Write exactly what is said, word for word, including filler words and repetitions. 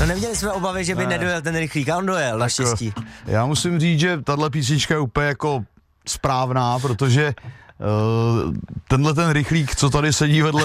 No neměli jsme obavy, že by ne. nedojel ten rychlík, a on dojel, naštěstí. Já musím říct, že tahle písnička je úplně jako správná, protože uh, tenhle ten rychlík, co tady sedí vedle